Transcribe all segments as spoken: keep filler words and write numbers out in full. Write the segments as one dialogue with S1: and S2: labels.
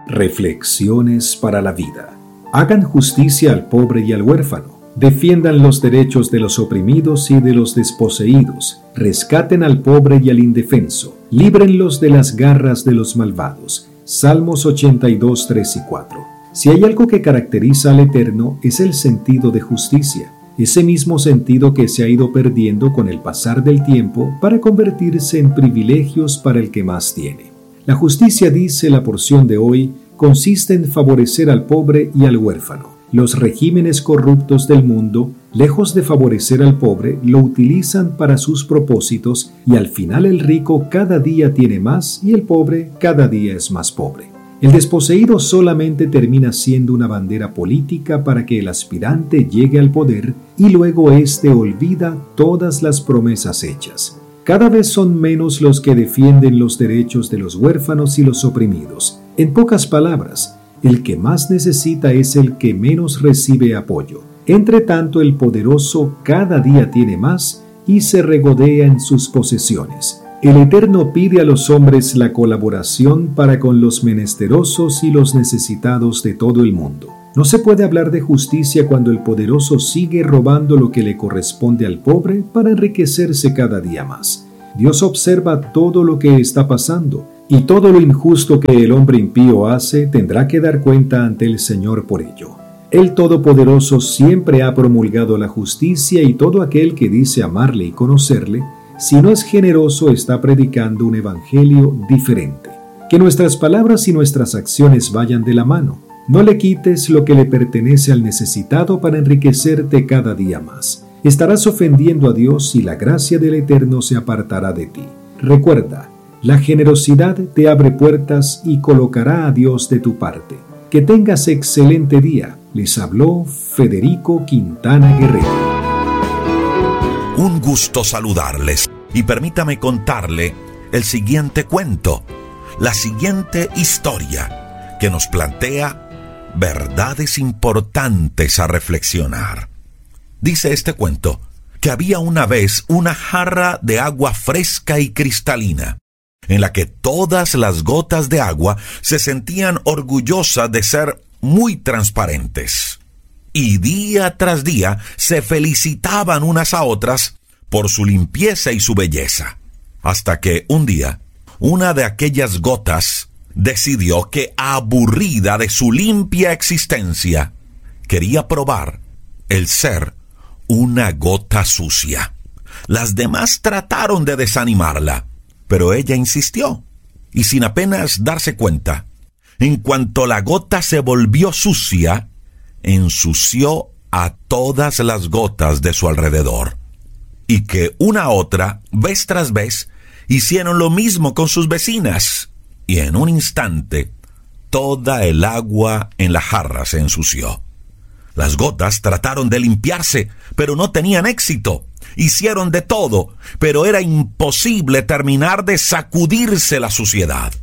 S1: Reflexiones para la vida. Hagan justicia al pobre y al huérfano. Defiendan los derechos de los oprimidos y de los desposeídos. Rescaten al pobre y al indefenso. Líbrenlos de las garras de los malvados. Salmos ochenta y dos, tres y cuatro. Si hay algo que caracteriza al Eterno, es el sentido de justicia. Ese mismo sentido que se ha ido perdiendo con el pasar del tiempo para convertirse en privilegios para el que más tiene. La justicia, dice la porción de hoy, consiste en favorecer al pobre y al huérfano. Los regímenes corruptos del mundo, lejos de favorecer al pobre, lo utilizan para sus propósitos y al final el rico cada día tiene más y el pobre cada día es más pobre. El desposeído solamente termina siendo una bandera política para que el aspirante llegue al poder y luego éste olvida todas las promesas hechas. Cada vez son menos los que defienden los derechos de los huérfanos y los oprimidos. En pocas palabras, el que más necesita es el que menos recibe apoyo. Entre tanto, el poderoso cada día tiene más y se regodea en sus posesiones. El Eterno pide a los hombres la colaboración para con los menesterosos y los necesitados de todo el mundo. No se puede hablar de justicia cuando el poderoso sigue robando lo que le corresponde al pobre para enriquecerse cada día más. Dios observa todo lo que está pasando, y todo lo injusto que el hombre impío hace tendrá que dar cuenta ante el Señor por ello. El Todopoderoso siempre ha promulgado la justicia y todo aquel que dice amarle y conocerle, si no es generoso, está predicando un evangelio diferente. Que nuestras palabras y nuestras acciones vayan de la mano. No le quites lo que le pertenece al necesitado para enriquecerte cada día más. Estarás ofendiendo a Dios y la gracia del Eterno se apartará de ti. Recuerda, la generosidad te abre puertas y colocará a Dios de tu parte. Que tengas excelente día. Les habló Federico Quintana Guerrero.
S2: Un gusto saludarles y permítame contarle el siguiente cuento, la siguiente historia que nos plantea verdades importantes a reflexionar. Dice este cuento que había una vez una jarra de agua fresca y cristalina, en la que todas las gotas de agua se sentían orgullosas de ser muy transparentes. Y día tras día se felicitaban unas a otras por su limpieza y su belleza. Hasta que un día, una de aquellas gotas decidió que, aburrida de su limpia existencia, quería probar el ser una gota sucia. Las demás trataron de desanimarla, pero ella insistió, y sin apenas darse cuenta, en cuanto la gota se volvió sucia, ensució a todas las gotas de su alrededor, y que una a otra, vez tras vez, hicieron lo mismo con sus vecinas, y en un instante, toda el agua en la jarra se ensució. Las gotas trataron de limpiarse, pero no tenían éxito. Hicieron de todo, pero era imposible terminar de sacudirse la suciedad.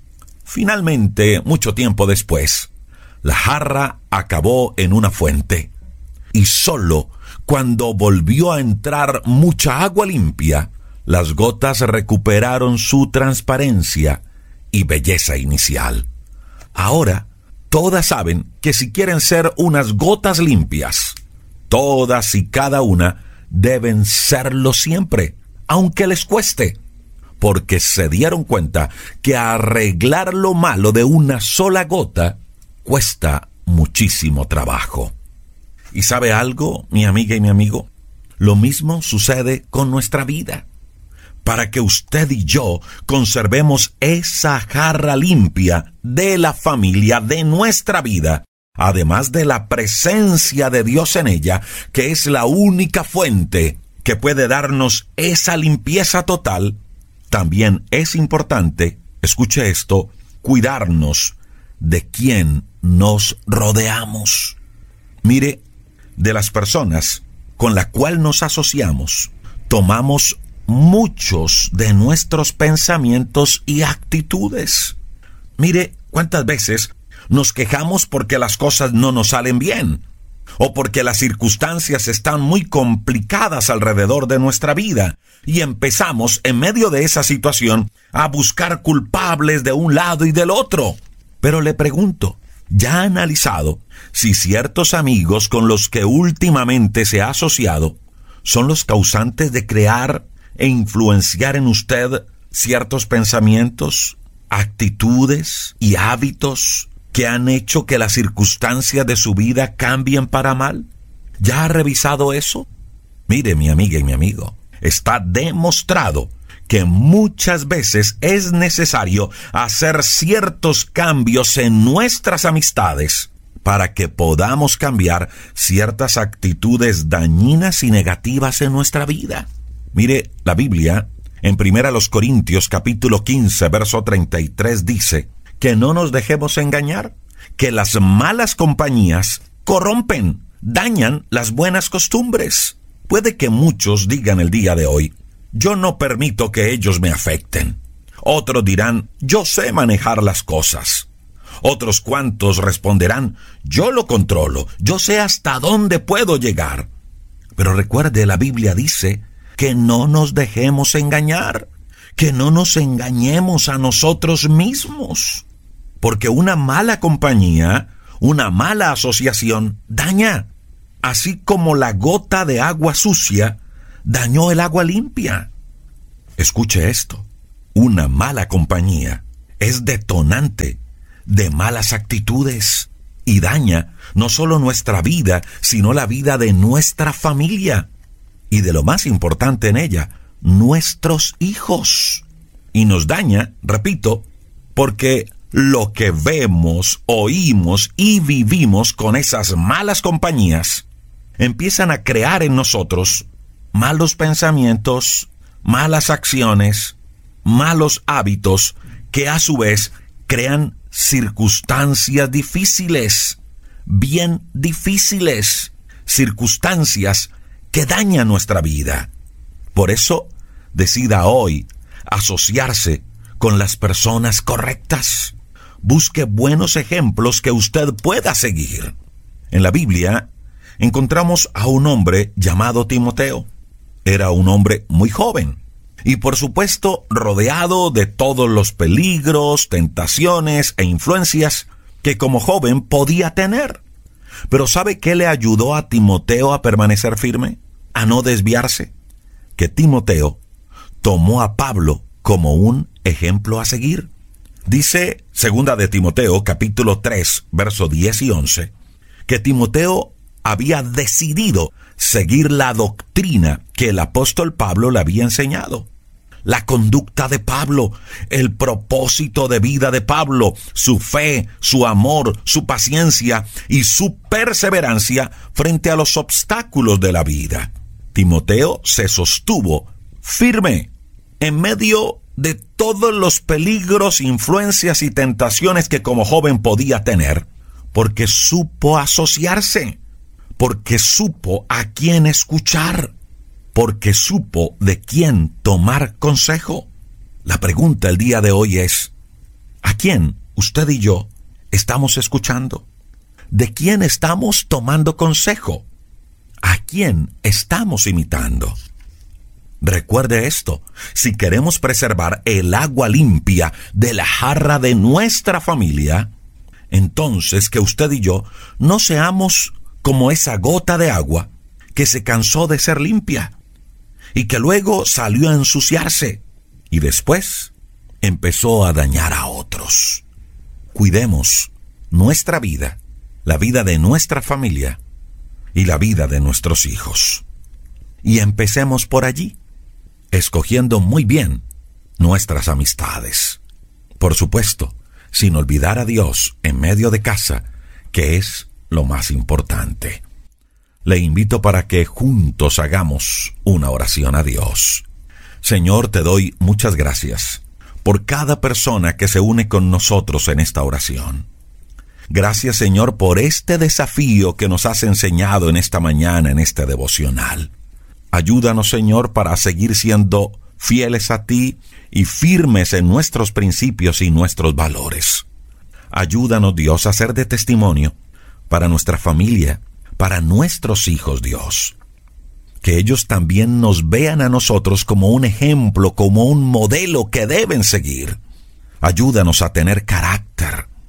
S2: Finalmente, mucho tiempo después, la jarra acabó en una fuente, y solo cuando volvió a entrar mucha agua limpia, las gotas recuperaron su transparencia y belleza inicial. Ahora, todas saben que si quieren ser unas gotas limpias, todas y cada una deben serlo siempre, aunque les cueste, porque se dieron cuenta que arreglar lo malo de una sola gota cuesta muchísimo trabajo. ¿Y sabe algo, mi amiga y mi amigo? Lo mismo sucede con nuestra vida. Para que usted y yo conservemos esa jarra limpia de la familia, de nuestra vida, además de la presencia de Dios en ella, que es la única fuente que puede darnos esa limpieza total, también es importante, escuche esto, cuidarnos de quién nos rodeamos. Mire, de las personas con las cuales nos asociamos, tomamos muchos de nuestros pensamientos y actitudes. Mire, cuántas veces nos quejamos porque las cosas no nos salen bien, o porque las circunstancias están muy complicadas alrededor de nuestra vida, y empezamos, en medio de esa situación, a buscar culpables de un lado y del otro. Pero le pregunto, ¿ya ha analizado si ciertos amigos con los que últimamente se ha asociado son los causantes de crear e influenciar en usted ciertos pensamientos, actitudes y hábitos que han hecho que las circunstancias de su vida cambien para mal? ¿Ya ha revisado eso? Mire, mi amiga y mi amigo, está demostrado que muchas veces es necesario hacer ciertos cambios en nuestras amistades para que podamos cambiar ciertas actitudes dañinas y negativas en nuestra vida. Mire, la Biblia, en Primera los Corintios, capítulo quince, verso treinta y tres, dice que no nos dejemos engañar, que las malas compañías corrompen, dañan las buenas costumbres. Puede que muchos digan el día de hoy, yo no permito que ellos me afecten. Otros dirán, yo sé manejar las cosas. Otros cuantos responderán, yo lo controlo, yo sé hasta dónde puedo llegar. Pero recuerde, la Biblia dice que no nos dejemos engañar, que no nos engañemos a nosotros mismos. Porque una mala compañía, una mala asociación, daña. Así como la gota de agua sucia dañó el agua limpia. Escuche esto, una mala compañía es detonante de malas actitudes y daña no solo nuestra vida, sino la vida de nuestra familia y de lo más importante en ella, nuestros hijos. Y nos daña, repito, porque lo que vemos, oímos y vivimos con esas malas compañías empiezan a crear en nosotros malos pensamientos, malas acciones, malos hábitos que a su vez crean circunstancias difíciles, bien difíciles, circunstancias que dañan nuestra vida. Por eso, decida hoy asociarse con las personas correctas. Busque buenos ejemplos que usted pueda seguir. En la Biblia encontramos a un hombre llamado Timoteo. Era un hombre muy joven y por supuesto rodeado de todos los peligros, tentaciones e influencias que como joven podía tener. Pero ¿sabe qué le ayudó a Timoteo a permanecer firme? A no desviarse. Que Timoteo tomó a Pablo como un ejemplo a seguir. Dice segunda de Timoteo, capítulo tres, verso diez y once, que Timoteo había decidido seguir la doctrina que el apóstol Pablo le había enseñado. La conducta de Pablo, el propósito de vida de Pablo, su fe, su amor, su paciencia y su perseverancia frente a los obstáculos de la vida. Timoteo se sostuvo firme en medio de todos los peligros, influencias y tentaciones que como joven podía tener, porque supo asociarse, porque supo a quién escuchar, porque supo de quién tomar consejo. La pregunta el día de hoy es, ¿a quién usted y yo estamos escuchando? ¿De quién estamos tomando consejo? ¿A quién estamos imitando? Recuerde esto, si queremos preservar el agua limpia de la jarra de nuestra familia, entonces que usted y yo no seamos como esa gota de agua que se cansó de ser limpia y que luego salió a ensuciarse y después empezó a dañar a otros. Cuidemos nuestra vida, la vida de nuestra familia y la vida de nuestros hijos. Y empecemos por allí, escogiendo muy bien nuestras amistades. Por supuesto, sin olvidar a Dios en medio de casa, que es lo más importante. Le invito para que juntos hagamos una oración a Dios. Señor, te doy muchas gracias por cada persona que se une con nosotros en esta oración. Gracias, Señor, por este desafío que nos has enseñado en esta mañana, en este devocional. Ayúdanos, Señor, para seguir siendo fieles a ti y firmes en nuestros principios y nuestros valores. Ayúdanos, Dios, a ser de testimonio para nuestra familia, para nuestros hijos, Dios. Que ellos también nos vean a nosotros como un ejemplo, como un modelo que deben seguir. Ayúdanos a tener carácter.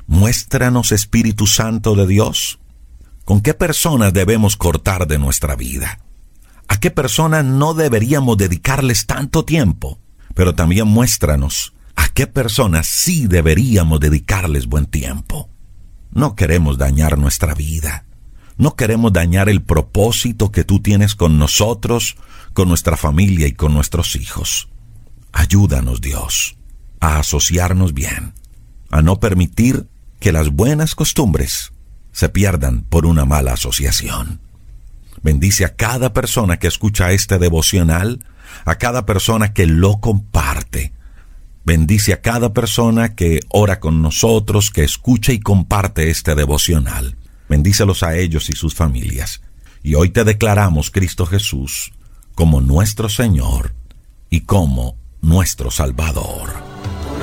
S2: Muéstranos, Espíritu Santo de Dios, con qué personas debemos cortar de nuestra vida. ¿A qué personas no deberíamos dedicarles tanto tiempo? Pero también muéstranos a qué personas sí deberíamos dedicarles buen tiempo. No queremos dañar nuestra vida. No queremos dañar el propósito que tú tienes con nosotros, con nuestra familia y con nuestros hijos. Ayúdanos, Dios, a asociarnos bien, a no permitir que las buenas costumbres se pierdan por una mala asociación. Bendice a cada persona que escucha este devocional, a cada persona que lo comparte. Bendice a cada persona que ora con nosotros, que escucha y comparte este devocional. Bendícelos a ellos y sus familias. Y hoy te declaramos, Cristo Jesús, como nuestro Señor y como nuestro Salvador.